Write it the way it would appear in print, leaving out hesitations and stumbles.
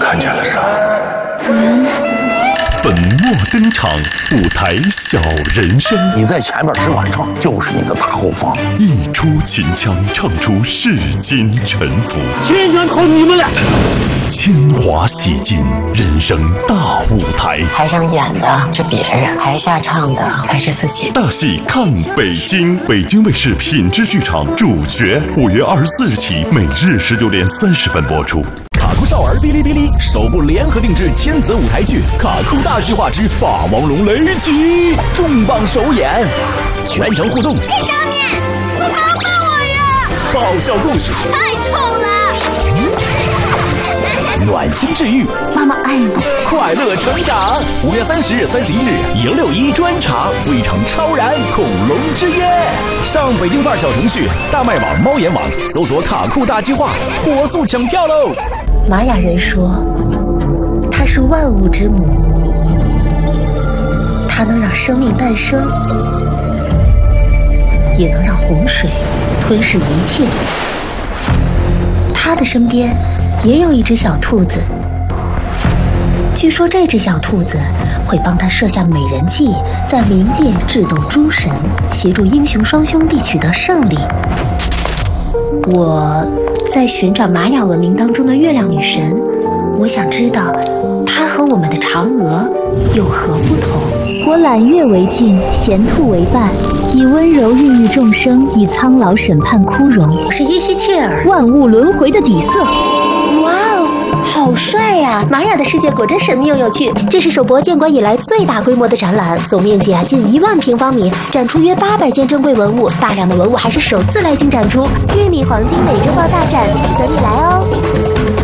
看见了啥？ 粉墨登场，舞台小人生。 你在前面只管唱，就是你的大后方。 一出秦腔，唱出世间沉浮。 千元投你们了。 铅华洗尽，人生大舞台。 台上演的是别人，台下唱的才是自己。 大戏看北京，北京卫视品质剧场主角，5月24日起，每日19点30分播出。 卡酷少儿哔哩哔哩首部联合定制千泽舞台剧《卡酷大计划之霸王龙雷击》重磅首演，全程互动。 在上面，我怕骂我呀！ 爆笑故事， 太丑了！ 暖心治愈， 妈妈爱你， 快乐成长。5月30日、31日，迎6·1专场，非常超然恐龙之夜。上北京范儿小程序、大麦网、猫眼网搜索“卡酷大计划”，火速抢票喽！ 玛雅人说，它是万物之母，它能让生命诞生，也能让洪水吞噬一切。它的身边也有一只小兔子，据说这只小兔子会帮他设下美人计，在冥界制斗诸神，协助英雄双兄弟取得胜利。我在寻找玛雅文明当中的月亮女神，我想知道她和我们的嫦娥有何不同。 我揽月为镜，衔兔为伴，以温柔孕育众生，以苍老审判枯荣。 我是耶西切尔， 万物轮回的底色。 哇哦，好帅呀！玛雅的世界果真神秘又有趣。这是首博建馆以来最大规模的展览，总面积近1万平方米，展出约800件珍贵文物，大量的文物还是首次来京展出。玉米黄金美洲豹大展，等你来。